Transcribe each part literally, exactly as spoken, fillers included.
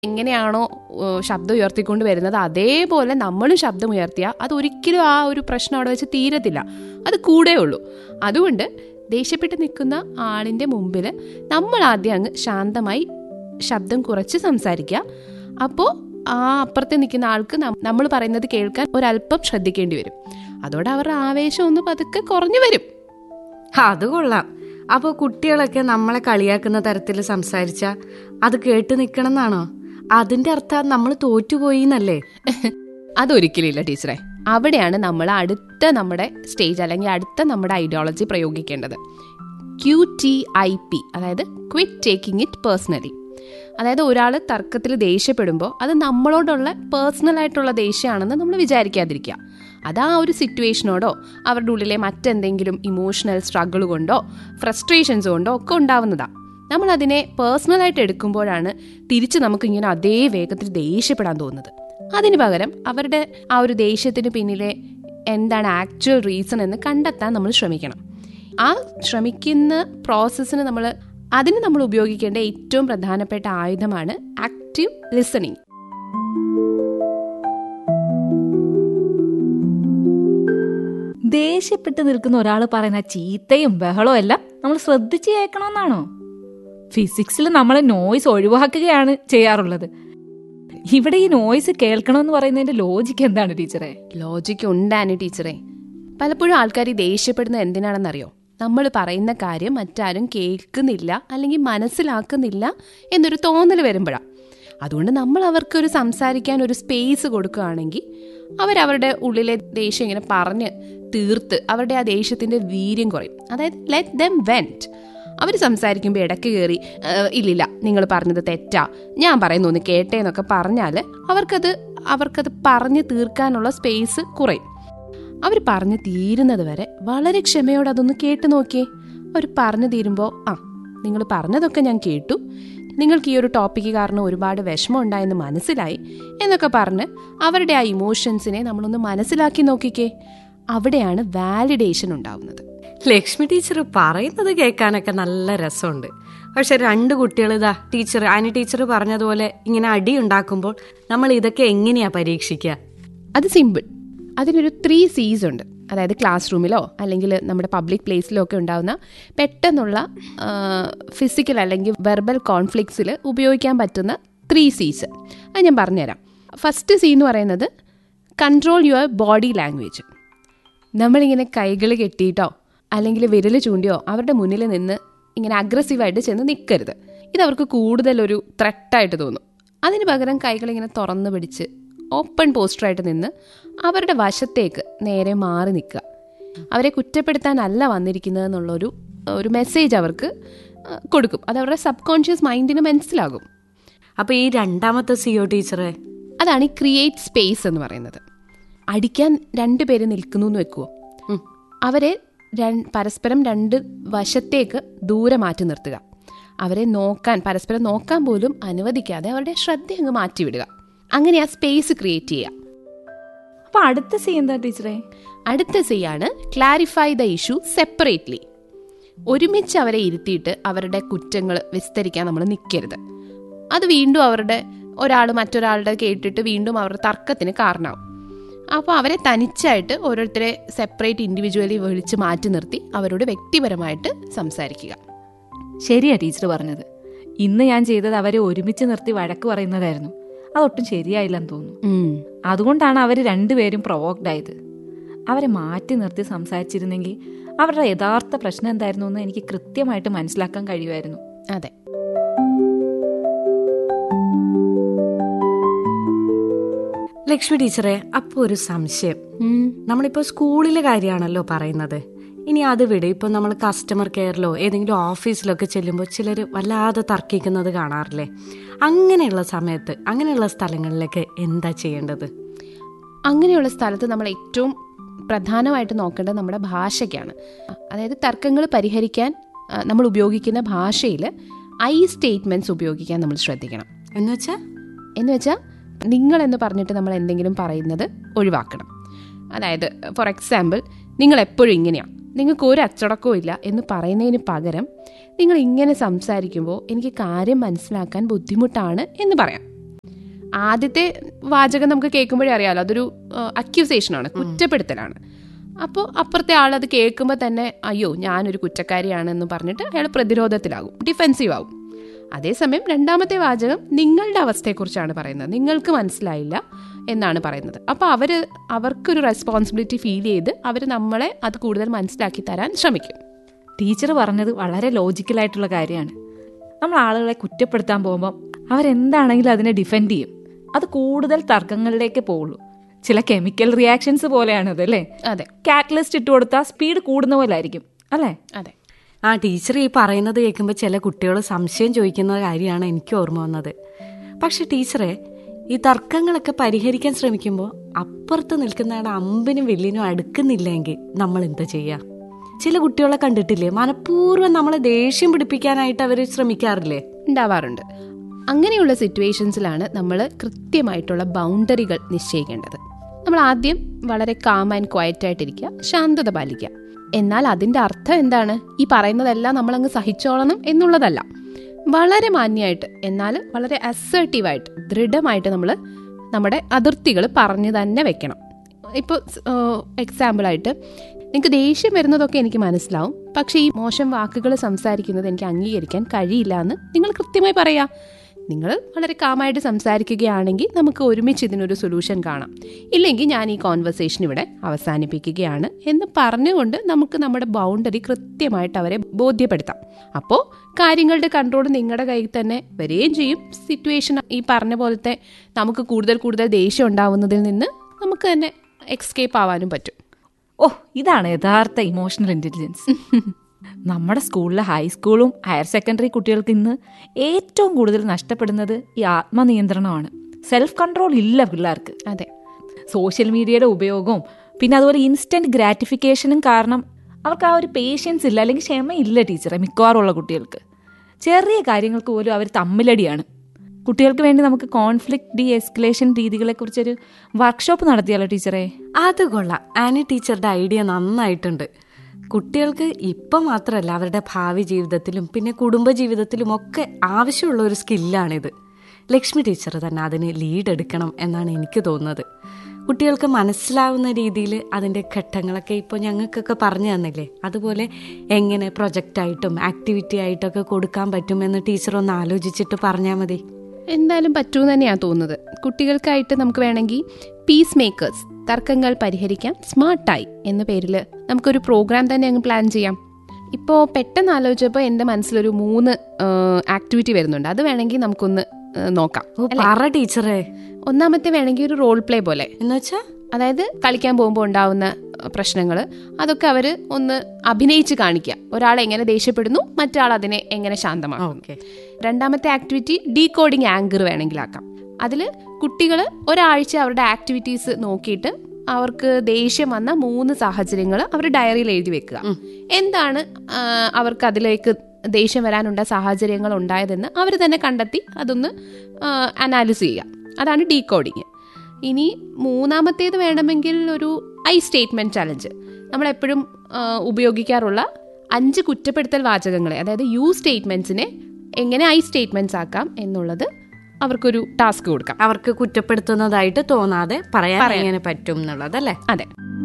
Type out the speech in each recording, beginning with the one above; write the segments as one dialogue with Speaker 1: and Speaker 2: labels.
Speaker 1: എങ്ങനെയാണോ ശബ്ദം ഉയർത്തിക്കൊണ്ട് വരുന്നത് അതേപോലെ നമ്മളും ശബ്ദം ഉയർത്തിയാൽ അതൊരിക്കലും ആ ഒരു പ്രശ്നം അവിടെ വെച്ച് തീരത്തില്ല, അത് കൂടെ ഉള്ളൂ. അതുകൊണ്ട് ദേഷ്യപ്പെട്ട് നിൽക്കുന്ന ആളിൻ്റെ മുമ്പിൽ നമ്മൾ ആദ്യം അങ്ങ് ശാന്തമായി ശബ്ദം കുറച്ച് സംസാരിക്കുക. അപ്പോൾ ആ അപ്പുറത്ത് നിൽക്കുന്ന ആൾക്ക് നമ്മൾ പറയുന്നത് കേൾക്കാൻ ഒരല്പം ശ്രദ്ധിക്കേണ്ടി വരും. അതോടെ അവരുടെ ആവേശം ഒന്ന് പതുക്കെ കുറഞ്ഞു വരും.
Speaker 2: അത് കൊള്ളാം. അപ്പോൾ കുട്ടികളൊക്കെ നമ്മളെ കളിയാക്കുന്ന തരത്തിൽ സംസാരിച്ചാൽ അത് കേട്ട് നിൽക്കണം എന്നാണോ? അതിന്റെ അർത്ഥം നമ്മൾ തോറ്റുപോയി എന്നല്ലേ?
Speaker 1: അതൊരിക്കലില്ല ടീച്ചറെ. അവിടെയാണ് നമ്മൾ അടുത്ത നമ്മുടെ സ്റ്റേജ് അല്ലെങ്കിൽ അടുത്ത നമ്മുടെ ideology പ്രയോഗിക്കേണ്ടത്. Q T I P, അതായത് ക്വിറ്റ് ടേക്കിംഗ് ഇറ്റ് പേഴ്സണലി. അതായത് ഒരാൾ തർക്കത്തിൽ ദേഷ്യപ്പെടുമ്പോൾ അത് നമ്മളോടുള്ള പേഴ്സണലായിട്ടുള്ള ദേഷ്യമാണെന്ന് നമ്മൾ വിചാരിക്കാതിരിക്കുക. അത് ആ ഒരു സിറ്റുവേഷനോടോ അവരുടെ ഉള്ളിലെ മറ്റെന്തെങ്കിലും ഇമോഷണൽ സ്ട്രഗിൾ കൊണ്ടോ ഫ്രസ്ട്രേഷൻസ് കൊണ്ടോ ഒക്കെ ഉണ്ടാവുന്നതാണ്. നമ്മളതിനെ പേഴ്സണലായിട്ട് എടുക്കുമ്പോഴാണ് തിരിച്ച് നമുക്കിങ്ങനെ അതേ വേഗത്തിൽ ദേഷ്യപ്പെടാൻ തോന്നുന്നത്. അതിന് പകരം അവരുടെ ആ ഒരു ദേഷ്യത്തിന് പിന്നിലെ എന്താണ് ആക്ച്വൽ റീസൺ എന്ന് കണ്ടെത്താൻ നമ്മൾ ശ്രമിക്കണം. ആ ശ്രമിക്കുന്ന പ്രോസസ്സിന് നമ്മൾ അതിന് നമ്മൾ ഉപയോഗിക്കേണ്ട ഏറ്റവും പ്രധാനപ്പെട്ട ആയുധമാണ് ആക്റ്റീവ് ലിസണിങ്.
Speaker 3: ദേഷ്യപ്പെട്ട് നിൽക്കുന്ന ഒരാൾ പറയുന്ന ചീത്തയും ബഹളവും എല്ലാം നമ്മൾ ശ്രദ്ധിച്ച് കേൾക്കണമെന്നാണോ? ഫിസിക്സിൽ നമ്മൾ നോയ്സ് ഒഴിവാക്കുകയാണ് ചെയ്യാറുള്ളത്. ഇവിടെ ഈ നോയ്സ് കേൾക്കണമെന്ന് പറയുന്നതിന്റെ ലോജിക്ക് എന്താണ് ടീച്ചറെ?
Speaker 1: ലോജിക്ക് ഉണ്ടാണ് ടീച്ചറെ. പലപ്പോഴും ആൾക്കാർ ഈ ദേഷ്യപ്പെടുന്നത് എന്തിനാണെന്നറിയോ? നമ്മൾ പറയുന്ന കാര്യം മറ്റാരും കേൾക്കുന്നില്ല അല്ലെങ്കിൽ മനസ്സിലാക്കുന്നില്ല എന്നൊരു തോന്നൽ വരുമ്പോഴാണ്. അതുകൊണ്ട് നമ്മൾ അവർക്കൊരു സംസാരിക്കാൻ ഒരു സ്പേസ് കൊടുക്കുകയാണെങ്കിൽ അവരവരുടെ ഉള്ളിലെ ദേഷ്യം ഇങ്ങനെ പറഞ്ഞ് തീർത്ത് അവരുടെ ആ ദേഷ്യത്തിൻ്റെ വീര്യം കുറയും. അതായത് ലെറ്റ് ദം വെന്റ്. അവർ സംസാരിക്കുമ്പോൾ ഇടയ്ക്ക് കയറി ഇല്ലില്ല നിങ്ങൾ പറഞ്ഞത് തെറ്റാ, ഞാൻ പറയുന്ന ഒന്ന് കേട്ടേ എന്നൊക്കെ പറഞ്ഞാൽ അവർക്കത് അവർക്കത് പറഞ്ഞ് തീർക്കാനുള്ള സ്പേസ് കുറയും. അവർ പറഞ്ഞു തീരുന്നത് വരെ വളരെ ക്ഷമയോടെ അതൊന്ന് കേട്ട് നോക്കിയേ. അവർ പറഞ്ഞു തീരുമ്പോൾ ആ നിങ്ങൾ പറഞ്ഞതൊക്കെ ഞാൻ കേട്ടു, നിങ്ങൾക്ക് ഈ ഒരു ടോപ്പിക്ക് കാരണം ഒരുപാട് വിഷമം ഉണ്ടായെന്ന് മനസ്സിലായി എന്നൊക്കെ പറഞ്ഞ് അവരുടെ ആ ഇമോഷൻസിനെ നമ്മളൊന്ന് മനസ്സിലാക്കി നോക്കിക്കേ. അവിടെയാണ് വാലിഡേഷൻ ഉണ്ടാവുന്നത്.
Speaker 2: ലക്ഷ്മി ടീച്ചർ പറയുന്നത് കേൾക്കാനൊക്കെ നല്ല രസമുണ്ട്. പക്ഷെ രണ്ട് കുട്ടികൾ ഇതാ ടീച്ചർ ആനി ടീച്ചർ പറഞ്ഞതുപോലെ ഇങ്ങനെ അടി ഉണ്ടാക്കുമ്പോൾ നമ്മൾ ഇതൊക്കെ എങ്ങനെയാ പരീക്ഷിക്കുക?
Speaker 1: അത് സിമ്പിൾ. അതിനൊരു ത്രീ സീസ് ഉണ്ട്. അതായത് ക്ലാസ് റൂമിലോ അല്ലെങ്കിൽ നമ്മുടെ പബ്ലിക് പ്ലേസിലോ ഒക്കെ ഉണ്ടാകുന്ന പെട്ടെന്നുള്ള ഫിസിക്കൽ അല്ലെങ്കിൽ വെർബൽ കോൺഫ്ലിക്ട്സിൽ ഉപയോഗിക്കാൻ പറ്റുന്ന ത്രീ സീസ് അത് ഞാൻ പറഞ്ഞുതരാം. ഫസ്റ്റ് സീ എന്ന് പറയുന്നത് കൺട്രോൾ യുവർ ബോഡി ലാംഗ്വേജ്. നമ്മളിങ്ങനെ കൈകൾ കെട്ടിയിട്ടോ അല്ലെങ്കിൽ വിരൽ ചൂണ്ടിയോ അവരുടെ മുന്നിൽ നിന്ന് ഇങ്ങനെ അഗ്രസീവായിട്ട് ചെന്ന് നിൽക്കരുത്. ഇതവർക്ക് കൂടുതലൊരു ത്രെട്ടായിട്ട് തോന്നും. അതിന് പകരം കൈകളിങ്ങനെ തുറന്ന് പിടിച്ച് ഓപ്പൺ പോസ്റ്ററായിട്ട് നിന്ന് അവരുടെ വശത്തേക്ക് നേരെ മാറി നിൽക്കുക. അവരെ കുറ്റപ്പെടുത്താനല്ല വന്നിരിക്കുന്നത് എന്നുള്ളൊരു ഒരു മെസ്സേജ് അവർക്ക് കൊടുക്കും. അത് അവരുടെ സബ് കോൺഷ്യസ് മൈൻഡിന് മനസ്സിലാകും.
Speaker 2: അപ്പോൾ ഈ രണ്ടാമത്തെ സിയോ ടീച്ചറെ,
Speaker 1: അതാണ് ഈ ക്രിയേറ്റ് സ്പേസ് എന്ന് പറയുന്നത്. അടിക്കാൻ രണ്ട് പേര് നിൽക്കുന്നു എന്ന് വെക്കുമോ, അവരെ പരസ്പരം രണ്ട് വശത്തേക്ക് ദൂരെ മാറ്റി നിർത്തുക. അവരെ നോക്കാൻ പരസ്പരം നോക്കാൻ പോലും അനുവദിക്കാതെ അവരുടെ ശ്രദ്ധ അങ്ങ് മാറ്റിവിടുക. അങ്ങനെ ആ സ്പേസ് ക്രിയേറ്റ് ചെയ്യുക.
Speaker 3: അപ്പൊ അടുത്ത സി എന്താ ടീച്ചറെ?
Speaker 1: അടുത്ത സി ആണ് ക്ലാരിഫൈ ദ ഇഷ്യൂ സെപ്പറേറ്റ്ലി. ഒരുമിച്ച് അവരെ ഇരുത്തിയിട്ട് അവരുടെ കുറ്റങ്ങൾ വിസ്തരിക്കാൻ നമ്മൾ നിൽക്കരുത്. അത് വീണ്ടും അവരുടെ ഒരാൾ മറ്റൊരാളുടെ കേട്ടിട്ട് വീണ്ടും അവരുടെ തർക്കത്തിന് കാരണമാവും. അപ്പോൾ അവരെ തനിച്ചായിട്ട് ഓരോരുത്തരെ സെപ്പറേറ്റ് ഇൻഡിവിജ്വലി വിളിച്ച് മാറ്റി നിർത്തി അവരോട് വ്യക്തിപരമായിട്ട് സംസാരിക്കുക.
Speaker 3: ശരിയാ ടീച്ചർ പറഞ്ഞത്. ഇന്ന് ഞാൻ ചെയ്തത് അവരെ ഒരുമിച്ച് നിർത്തി വഴക്ക് പറയുന്നതായിരുന്നു. അതൊട്ടും ശരിയായില്ലെന്ന് തോന്നുന്നു. അതുകൊണ്ടാണ് അവർ രണ്ടുപേരും പ്രൊവോക്ഡ് ആയത്. അവരെ മാറ്റി നിർത്തി സംസാരിച്ചിരുന്നെങ്കിൽ അവരുടെ യഥാർത്ഥ പ്രശ്നം എന്തായിരുന്നു എന്ന് എനിക്ക് കൃത്യമായിട്ട് മനസ്സിലാക്കാൻ കഴിയുമായിരുന്നു.
Speaker 1: അതെ.
Speaker 2: ലക്ഷ്മി ടീച്ചറെ, അപ്പോൾ ഒരു സംശയം. നമ്മളിപ്പോൾ സ്കൂളിലെ കാര്യമാണല്ലോ പറയുന്നത്. ഇനി അത് വിട്, ഇപ്പം നമ്മൾ കസ്റ്റമർ കെയറിലോ ഏതെങ്കിലും ഓഫീസിലൊക്കെ ചെല്ലുമ്പോൾ ചിലർ വല്ലാതെ തർക്കിക്കുന്നത് കാണാറില്ലേ? അങ്ങനെയുള്ള സമയത്ത് അങ്ങനെയുള്ള സ്ഥലങ്ങളിലൊക്കെ എന്താ ചെയ്യേണ്ടത്?
Speaker 1: അങ്ങനെയുള്ള സ്ഥലത്ത് നമ്മൾ ഏറ്റവും പ്രധാനമായിട്ട് നോക്കേണ്ടത് നമ്മുടെ ഭാഷയ്ക്കാണ്. അതായത് തർക്കങ്ങൾ പരിഹരിക്കാൻ നമ്മൾ ഉപയോഗിക്കുന്ന ഭാഷയിൽ ഐ സ്റ്റേറ്റ്മെൻറ്റ്സ് ഉപയോഗിക്കാൻ നമ്മൾ ശ്രദ്ധിക്കണം.
Speaker 2: എന്ന് വെച്ചാൽ
Speaker 1: എന്ന് വെച്ചാൽ നിങ്ങളെന്ന് പറഞ്ഞിട്ട് നമ്മൾ എന്തെങ്കിലും പറയുന്നത് ഒഴിവാക്കണം. അതായത് ഫോർ എക്സാമ്പിൾ, നിങ്ങൾ എപ്പോഴും ഇങ്ങനെയാണ്, നിങ്ങൾക്ക് ഒരു അച്ചടക്കവും ഇല്ല എന്ന് പറയുന്നതിന് പകരം നിങ്ങൾ ഇങ്ങനെ സംസാരിക്കുമ്പോൾ എനിക്ക് കാര്യം മനസ്സിലാക്കാൻ ബുദ്ധിമുട്ടാണ് എന്ന് പറയാം. ആദ്യത്തെ വാചകം നമുക്ക് കേൾക്കുമ്പോഴേ അറിയാമല്ലോ, അതൊരു അക്യൂസേഷനാണ്, കുറ്റപ്പെടുത്തലാണ്. അപ്പോൾ അപ്പുറത്തെ ആൾ അത് കേൾക്കുമ്പോൾ തന്നെ അയ്യോ ഞാനൊരു കുറ്റക്കാരിയാണെന്ന് പറഞ്ഞിട്ട് അയാൾ പ്രതിരോധത്തിലാകും, ഡിഫെൻസീവ് ആകും. അതേസമയം രണ്ടാമത്തെ വാചകം നിങ്ങളുടെ അവസ്ഥയെക്കുറിച്ചാണ് പറയുന്നത്, നിങ്ങൾക്ക് മനസ്സിലായില്ല എന്നാണ് പറയുന്നത്. അപ്പോൾ അവർ അവർക്കൊരു റെസ്പോൺസിബിലിറ്റി ഫീൽ ചെയ്ത് അവർ നമ്മളെ അത് കൂടുതൽ മനസ്സിലാക്കി തരാൻ ശ്രമിക്കും.
Speaker 3: ടീച്ചർ പറഞ്ഞത് വളരെ ലോജിക്കലായിട്ടുള്ള കാര്യമാണ്. നമ്മൾ ആളുകളെ കുറ്റപ്പെടുത്താൻ പോകുമ്പോൾ അവരെന്താണെങ്കിലും അതിനെ ഡിഫെൻഡ് ചെയ്യും. അത് കൂടുതൽ തർക്കങ്ങളിലേക്ക് പോകുള്ളൂ. ചില കെമിക്കൽ റിയാക്ഷൻസ് പോലെയാണത് അല്ലേ?
Speaker 1: അതെ.
Speaker 3: കാറ്റലിസ്റ്റ് ഇട്ട് കൊടുത്താൽ സ്പീഡ് കൂടുന്ന പോലെ ആയിരിക്കും അല്ലേ?
Speaker 1: അതെ.
Speaker 2: ആ ടീച്ചർ ഈ പറയുന്നത് കേൾക്കുമ്പോൾ ചില കുട്ടികൾ സംശയം ചോദിക്കുന്ന കാര്യമാണ് എനിക്ക് ഓർമ്മ വന്നത്. പക്ഷെ ടീച്ചറെ, ഈ തർക്കങ്ങളൊക്കെ പരിഹരിക്കാൻ ശ്രമിക്കുമ്പോൾ അപ്പുറത്ത് നിൽക്കുന്നയാളുടെ അമ്പിനും വില്ലിനും അടുക്കുന്നില്ലെങ്കിൽ നമ്മൾ എന്താ ചെയ്യുക? ചില കുട്ടികളെ കണ്ടിട്ടില്ലേ, മനഃപൂർവ്വം നമ്മളെ ദേഷ്യം പിടിപ്പിക്കാനായിട്ട് അവർ ശ്രമിക്കാറില്ലേ?
Speaker 1: ഉണ്ടാവാറുണ്ട്. അങ്ങനെയുള്ള സിറ്റുവേഷൻസിലാണ് നമ്മൾ കൃത്യമായിട്ടുള്ള ബൗണ്ടറികൾ നിശ്ചയിക്കേണ്ടത്. നമ്മൾ ആദ്യം വളരെ കാം ആൻഡ് ക്വയറ്റ് ആയിട്ടിരിക്കുക, ശാന്തത പാലിക്കുക. എന്നാൽ അതിൻ്റെ അർത്ഥം എന്താണ്? ഈ പറയുന്നതെല്ലാം നമ്മളങ്ങ് സഹിച്ചോളണം എന്നുള്ളതല്ല. വളരെ മാന്യമായിട്ട്, എന്നാൽ വളരെ അസേർട്ടീവായിട്ട്, ദൃഢമായിട്ട് നമ്മൾ നമ്മുടെ അതിർത്തികൾ പറഞ്ഞു തന്നെ വെക്കണം. ഇപ്പോൾ എക്സാമ്പിളായിട്ട്, നിങ്ങൾക്ക് ദേഷ്യം വരുന്നതൊക്കെ എനിക്ക് മനസ്സിലാവും, പക്ഷേ ഈ മോശം വാക്കുകൾ സംസാരിക്കുന്നത് എനിക്ക് അംഗീകരിക്കാൻ കഴിയില്ല എന്ന് നിങ്ങൾ കൃത്യമായി പറയാം. നിങ്ങൾ വളരെ കാമായിട്ട് സംസാരിക്കുകയാണെങ്കിൽ നമുക്ക് ഒരുമിച്ച് ഇതിനൊരു സൊല്യൂഷൻ കാണാം, ഇല്ലെങ്കിൽ ഞാൻ ഈ കോൺവെർസേഷൻ ഇവിടെ അവസാനിപ്പിക്കുകയാണ് എന്ന് പറഞ്ഞുകൊണ്ട് നമുക്ക് നമ്മുടെ ബൗണ്ടറി കൃത്യമായിട്ട് അവരെ ബോധ്യപ്പെടുത്താം. അപ്പോൾ കാര്യങ്ങളുടെ കൺട്രോൾ നിങ്ങളുടെ കയ്യിൽ തന്നെ വരികയും ചെയ്യും. സിറ്റുവേഷൻ ഈ പറഞ്ഞ പോലത്തെ നമുക്ക് കൂടുതൽ കൂടുതൽ ദേഷ്യം ഉണ്ടാവുന്നതിൽ നിന്ന് നമുക്ക് തന്നെ എക്സ്കേപ്പ് ആവാനും പറ്റും.
Speaker 3: ഓ, ഇതാണ് യഥാർത്ഥ ഇമോഷണൽ ഇന്റലിജൻസ്. നമ്മുടെ സ്കൂളിലെ ഹൈസ്കൂളും ഹയർ സെക്കൻഡറി കുട്ടികൾക്ക് ഇന്ന് ഏറ്റവും കൂടുതൽ നഷ്ടപ്പെടുന്നത് ഈ ആത്മനിയന്ത്രണമാണ്. സെൽഫ് കൺട്രോൾ ഇല്ല പിള്ളേർക്ക്.
Speaker 1: അതെ.
Speaker 3: സോഷ്യൽ മീഡിയയുടെ ഉപയോഗവും പിന്നെ അതുപോലെ ഇൻസ്റ്റന്റ് ഗ്രാറ്റിഫിക്കേഷനും കാരണം അവർക്ക് ആ ഒരു പേഷ്യൻസ് ഇല്ല, അല്ലെങ്കിൽ ക്ഷമയില്ല ടീച്ചറെ. മിക്കവാറുള്ള കുട്ടികൾക്ക് ചെറിയ കാര്യങ്ങൾക്ക് പോലും അവർ തമ്മിലടിയാണ്. കുട്ടികൾക്ക് വേണ്ടി നമുക്ക് കോൺഫ്ലിക്റ്റ് ഡി എസ്കലേഷൻ രീതികളെ കുറിച്ചൊരു വർക്ക്ഷോപ്പ് നടത്തിയാലോ ടീച്ചറെ?
Speaker 2: അത് കൊള്ളാം. ആനി ടീച്ചറുടെ ഐഡിയ നന്നായിട്ടുണ്ട്. കുട്ടികൾക്ക് ഇപ്പം മാത്രമല്ല, അവരുടെ ഭാവി ജീവിതത്തിലും പിന്നെ കുടുംബജീവിതത്തിലും ഒക്കെ ആവശ്യമുള്ള ഒരു സ്കില്ലാണിത്. ലക്ഷ്മി ടീച്ചർ തന്നെ അതിന് ലീഡ് എടുക്കണം എന്നാണ് എനിക്ക് തോന്നുന്നത്. കുട്ടികൾക്ക് മനസ്സിലാവുന്ന രീതിയിൽ അതിൻ്റെ ഘട്ടങ്ങളൊക്കെ ഇപ്പോൾ ഞങ്ങൾക്കൊക്കെ പറഞ്ഞു തന്നില്ലേ, അതുപോലെ എങ്ങനെ പ്രൊജക്റ്റായിട്ടും ആക്ടിവിറ്റി ആയിട്ടൊക്കെ കൊടുക്കാൻ പറ്റുമെന്ന് ടീച്ചർ ഒന്ന് ആലോചിച്ചിട്ട് പറഞ്ഞാൽ മതി.
Speaker 1: എന്തായാലും പറ്റുമെന്ന് തന്നെയാണ് തോന്നുന്നത്. കുട്ടികൾക്കായിട്ട് നമുക്ക് വേണമെങ്കിൽ പീസ് മേക്കേഴ്സ്, തർക്കങ്ങൾ പരിഹരിക്കാം സ്മാർട്ടായി എന്ന പേരിൽ നമുക്കൊരു പ്രോഗ്രാം തന്നെ അങ്ങ് പ്ലാൻ ചെയ്യാം. ഇപ്പോൾ പെട്ടെന്ന് ആലോചിച്ചപ്പോൾ എൻ്റെ മനസ്സിലൊരു മൂന്ന് ആക്ടിവിറ്റി വരുന്നുണ്ട്. അത് വേണമെങ്കിൽ നമുക്കൊന്ന് നോക്കാം.
Speaker 2: ടീച്ചറെ,
Speaker 1: ഒന്നാമത്തെ വേണമെങ്കിൽ ഒരു റോൾ പ്ലേ പോലെ,
Speaker 2: എന്ന് വെച്ചാൽ
Speaker 1: അതായത് കളിക്കാൻ പോകുമ്പോൾ ഉണ്ടാവുന്ന പ്രശ്നങ്ങൾ അതൊക്കെ അവർ ഒന്ന് അഭിനയിച്ച് കാണിക്കുക. ഒരാൾ എങ്ങനെ ദേഷ്യപ്പെടുന്നു, മറ്റാൾ അതിനെ എങ്ങനെ ശാന്തമാക്കും. രണ്ടാമത്തെ ആക്ടിവിറ്റി ഡീകോഡിങ് ആങ്കർ വേണമെങ്കിലാക്കാം. അതിൽ കുട്ടികൾ ഒരാഴ്ച അവരുടെ ആക്ടിവിറ്റീസ് നോക്കിയിട്ട് അവർക്ക് ദേഷ്യം വന്ന മൂന്ന് സാഹചര്യങ്ങൾ അവർ ഡയറിയിൽ എഴുതി വെക്കുക. എന്താണ് അവർക്ക് അതിലേക്ക് ദേഷ്യം വരാനുള്ള സാഹചര്യങ്ങൾ ഉണ്ടായതെന്ന് അവർ തന്നെ കണ്ടെത്തി അതൊന്ന് അനാലിസ് ചെയ്യുക. അതാണ് ഡീകോഡിങ്. ഇനി മൂന്നാമത്തേത് വേണമെങ്കിൽ ഒരു ഐ സ്റ്റേറ്റ്മെന്റ് ചലഞ്ച്. നമ്മളെപ്പോഴും ഉപയോഗിക്കാറുള്ള അഞ്ച് കുറ്റപ്പെടുത്തൽ വാചകങ്ങളെ, അതായത് യു സ്റ്റേറ്റ്മെന്റ്സിനെ എങ്ങനെ ഐ സ്റ്റേറ്റ്മെന്റ്സ് ആക്കാം എന്നുള്ളത് അവർക്കൊരു ടാസ്ക് കൊടുക്കാം.
Speaker 2: അവർക്ക് കുറ്റപ്പെടുത്തുന്നതായിട്ട് തോന്നാതെ പറയാൻ എങ്ങനെ പറ്റും എന്നുള്ളതല്ലേ?
Speaker 1: അതെ.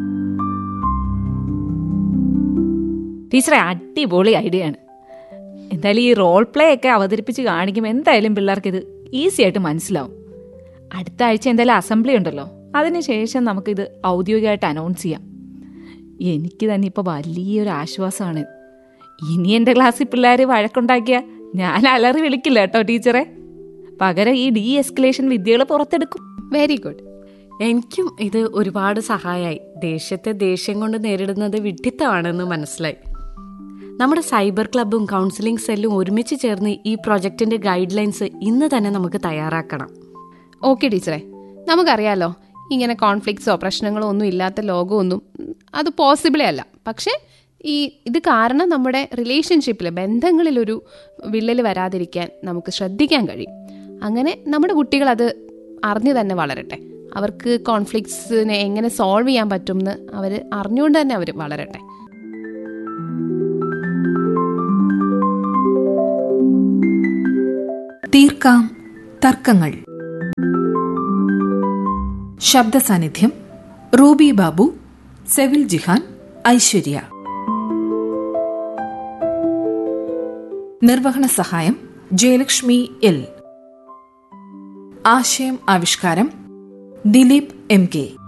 Speaker 3: ടീച്ചറെ, അടിപൊളി ഐഡിയ ആണ്. എന്തായാലും ഈ റോൾ പ്ലേ ഒക്കെ അവതരിപ്പിച്ച് കാണിക്കുമ്പോൾ എന്തായാലും പിള്ളേർക്ക് ഇത് ഈസി ആയിട്ട് മനസ്സിലാവും. അടുത്ത ആഴ്ച എന്തായാലും അസംബ്ലി ഉണ്ടല്ലോ, അതിനുശേഷം നമുക്കിത് ഔദ്യോഗികമായിട്ട് അനൗൺസ് ചെയ്യാം. എനിക്ക് തന്നെ ഇപ്പോൾ വലിയൊരു ആശ്വാസമാണ്. ഇനി എൻ്റെ ക്ലാസ്സിൽ പിള്ളേർ വഴക്കുണ്ടാക്കിയാൽ ഞാൻ അലറി വിളിക്കില്ല കേട്ടോ ടീച്ചറെ. പകരം ഈ ഡി എസ്കലേഷൻ വിദ്യകൾ പുറത്തെടുക്കും.
Speaker 1: Very good.
Speaker 2: എനിക്കും ഇത് ഒരുപാട് സഹായമായി. ദേഷ്യത്തെ ദേഷ്യം കൊണ്ട് നേരിടുന്നത് വിഡ്ഢിത്തമാണെന്ന് മനസ്സിലായി. നമ്മുടെ സൈബർ ക്ലബും കൗൺസിലിംഗ് സെല്ലും ഒരുമിച്ച് ചേർന്ന് ഈ പ്രൊജക്ടിന്റെ ഗൈഡ് ലൈൻസ് ഇന്ന് തന്നെ നമുക്ക് തയ്യാറാക്കണം.
Speaker 1: ഓക്കെ ടീച്ചറെ, നമുക്കറിയാലോ ഇങ്ങനെ കോൺഫ്ലിക്ട്സോ പ്രശ്നങ്ങളോ ഒന്നും ഇല്ലാത്ത ലോകമൊന്നും അത് പോസിബിളേ അല്ല. പക്ഷേ ഈ ഇത് കാരണം നമ്മുടെ റിലേഷൻഷിപ്പിൽ, ബന്ധങ്ങളിലൊരു വിള്ളൽ വരാതിരിക്കാൻ നമുക്ക് ശ്രദ്ധിക്കാൻ കഴിയും. അങ്ങനെ നമ്മുടെ കുട്ടികൾ അത് അറിഞ്ഞു തന്നെ വളരട്ടെ. അവർക്ക് കോൺഫ്ലിക്ട്സിനെ എങ്ങനെ സോൾവ് ചെയ്യാൻ പറ്റും എന്ന് അവർ അറിഞ്ഞുകൊണ്ട് തന്നെ അവർ വളരട്ടെ.
Speaker 4: തീർക്കാം തർക്കങ്ങൾ. ശബ്ദ സാന്നിധ്യം റൂബി ബാബു, സെവിൽ ജിഹാൻ, ഐശ്വര്യ. നിർവഹണ സഹായം ജയലക്ഷ്മി എൽ. ആശയം ആവിഷ്കാരം ദിലീപ് എം കെ.